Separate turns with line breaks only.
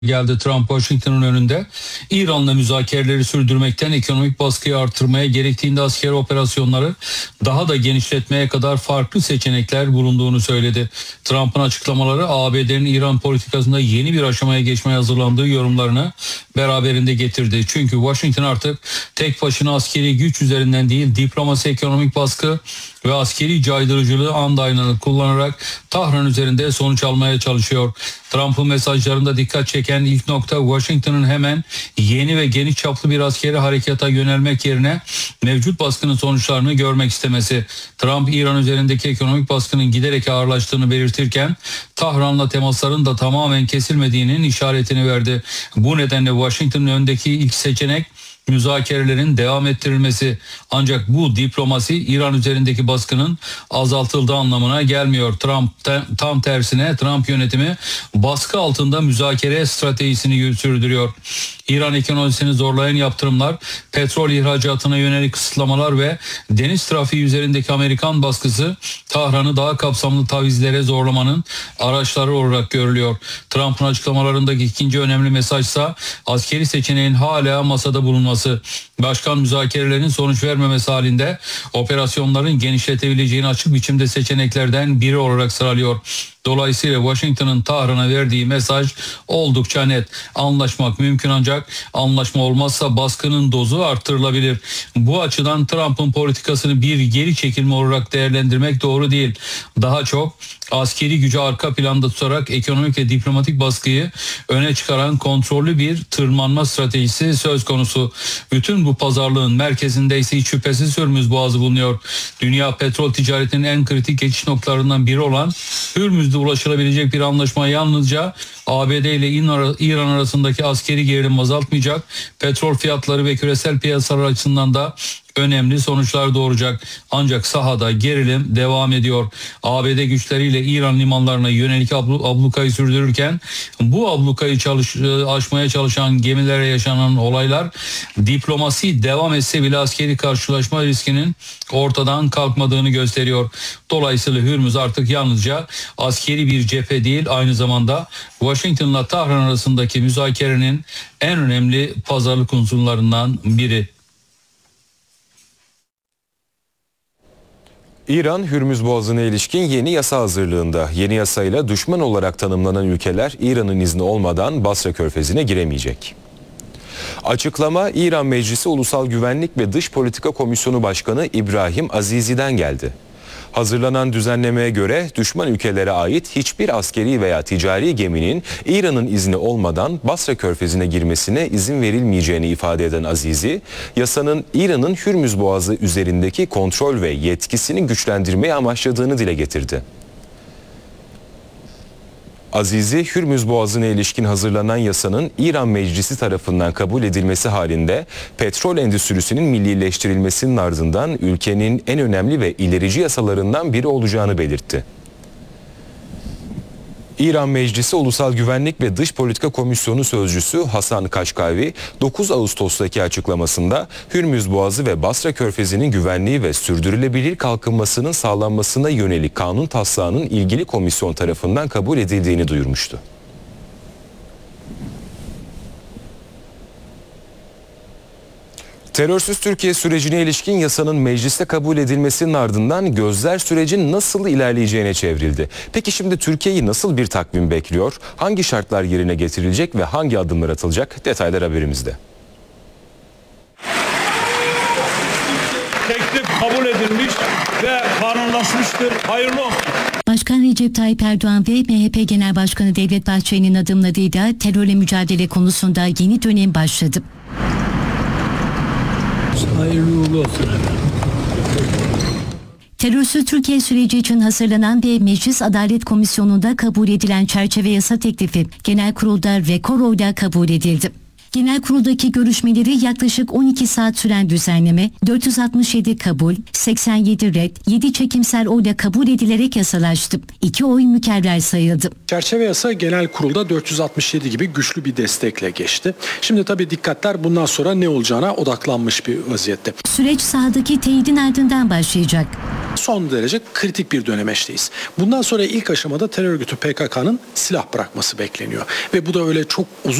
geldi. Trump Washington'un önünde İran'la müzakereleri sürdürmekten ekonomik baskıyı artırmaya, gerektiğinde askeri operasyonları daha da genişletmeye kadar farklı seçenekler bulunduğunu söyledi. Trump'ın açıklamaları ABD'nin İran politikasında yeni bir aşamaya geçmeye hazırlandığı yorumlarını beraberinde getirdi. Çünkü Washington artık tek başına askeri güç üzerinden değil, diplomasi, ekonomik baskı ve askeri caydırıcılığı andayını kullanarak Tahran üzerinde sonuç almaya çalışıyor. Trump'ın mesajlarında dikkat çeken ilk nokta, Washington'ın hemen yeni ve geniş çaplı bir askeri harekata yönelmek yerine mevcut baskının sonuçlarını görmek istemesi. Trump, İran üzerindeki ekonomik baskının giderek ağırlaştığını belirtirken Tahran'la temasların da tamamen kesilmediğinin işaretini verdi. Bu nedenle Washington'ın önündeki ilk seçenek müzakerelerin devam ettirilmesi. Ancak bu diplomasi İran üzerindeki baskının azaltıldığı anlamına gelmiyor. Tam tersine Trump yönetimi baskı altında müzakere stratejisini sürdürüyor. İran ekonomisini zorlayan yaptırımlar, petrol ihracatına yönelik kısıtlamalar ve deniz trafiği üzerindeki Amerikan baskısı Tahran'ı daha kapsamlı tavizlere zorlamanın araçları olarak görülüyor. Trump'ın açıklamalarındaki ikinci önemli mesajsa askeri seçeneğin hala masada bulunması. Başkan müzakerelerin sonuç vermemesi halinde operasyonların genişletebileceğini açık biçimde seçeneklerden biri olarak sıralıyor. Dolayısıyla Washington'ın Tahran'a verdiği mesaj oldukça net. Anlaşmak mümkün, ancak anlaşma olmazsa baskının dozu artırılabilir. Bu açıdan Trump'ın politikasını bir geri çekilme olarak değerlendirmek doğru değil. Daha çok askeri gücü arka planda tutarak ekonomik ve diplomatik baskıyı öne çıkaran kontrollü bir tırmanma stratejisi söz konusu. Bütün bu pazarlığın merkezinde ise hiç şüphesiz Hürmüz Boğazı bulunuyor. Dünya petrol ticaretinin en kritik geçiş noktalarından biri olan Hürmüz'de ulaşılabilecek bir anlaşma yalnızca ABD ile İran arasındaki askeri gerilimi azaltmayacak, petrol fiyatları ve küresel piyasalar açısından da önemli sonuçlar doğuracak. Ancak sahada gerilim devam ediyor. ABD güçleriyle İran limanlarına yönelik ablukayı sürdürürken bu ablukayı aşmaya çalışan gemilere yaşanan olaylar diplomasi devam etse bile askeri karşılaşma riskinin ortadan kalkmadığını gösteriyor. Dolayısıyla Hürmüz artık yalnızca askeri bir cephe değil, aynı zamanda Washington'la Tahran arasındaki müzakerenin en önemli pazarlık unsurlarından biri.
İran, Hürmüz Boğazı'na ilişkin yeni yasa hazırlığında. Yeni yasayla düşman olarak tanımlanan ülkeler İran'ın izni olmadan Basra Körfezi'ne giremeyecek. Açıklama İran Meclisi Ulusal Güvenlik ve Dış Politika Komisyonu Başkanı İbrahim Azizi'den geldi. Hazırlanan düzenlemeye göre düşman ülkelere ait hiçbir askeri veya ticari geminin İran'ın izni olmadan Basra Körfezi'ne girmesine izin verilmeyeceğini ifade eden Azizi, yasanın İran'ın Hürmüz Boğazı üzerindeki kontrol ve yetkisini güçlendirmeyi amaçladığını dile getirdi. Azizi, Hürmüz Boğazı'na ilişkin hazırlanan yasanın İran Meclisi tarafından kabul edilmesi halinde petrol endüstrisinin millileştirilmesinin ardından ülkenin en önemli ve ilerici yasalarından biri olacağını belirtti. İran Meclisi Ulusal Güvenlik ve Dış Politika Komisyonu Sözcüsü Hasan Kaşkavi, 9 Ağustos'taki açıklamasında Hürmüz Boğazı ve Basra Körfezi'nin güvenliği ve sürdürülebilir kalkınmasının sağlanmasına yönelik kanun taslağının ilgili komisyon tarafından kabul edildiğini duyurmuştu. Terörsüz Türkiye sürecine ilişkin yasanın mecliste kabul edilmesinin ardından gözler sürecin nasıl ilerleyeceğine çevrildi. Peki şimdi Türkiye'yi nasıl bir takvim bekliyor? Hangi şartlar yerine getirilecek ve hangi adımlar atılacak? Detaylar haberimizde.
Teklif kabul edilmiş ve kanunlaşmıştır. Hayırlı olsun.
Başkan Recep Tayyip Erdoğan ve MHP Genel Başkanı Devlet Bahçeli'nin adımlarıyla terörle mücadele konusunda yeni dönem başladı.
Hayırlı uğurlu olsun efendim.
Terörsüz Türkiye süreci için hazırlanan ve Meclis Adalet Komisyonu'nda kabul edilen çerçeve yasa teklifi Genel Kurul'da rekor oyla kabul edildi. Genel kuruldaki görüşmeleri yaklaşık 12 saat süren düzenleme 467 kabul, 87 red, 7 çekimser oyla kabul edilerek yasalaştı. 2 oy mükerrer sayıldı.
Çerçeve yasa genel kurulda 467 gibi güçlü bir destekle geçti. Şimdi tabii dikkatler bundan sonra ne olacağına odaklanmış bir vaziyette.
Süreç sahadaki teyidin ardından başlayacak.
Son derece kritik bir dönemeçteyiz. Bundan sonra ilk aşamada terör örgütü PKK'nın silah bırakması bekleniyor. Ve bu da öyle çok uzun